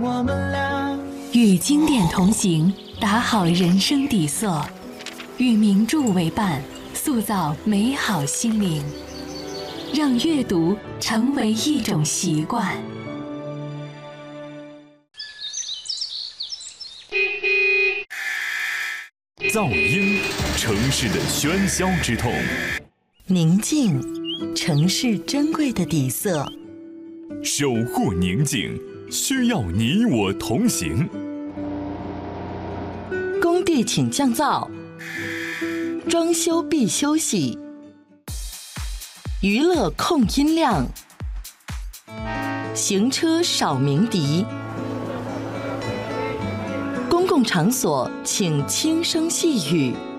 我们俩与经典同行，打好人生底色；与名著为伴，塑造美好心灵。让阅读成为一种习惯。 噪音，城市的喧嚣之痛； 宁静，城市珍贵的底色。 守护宁静，需要你我同行。 工地请降噪，装修必休息。娱乐控音量，行车少鸣笛。公共场所请轻声细语。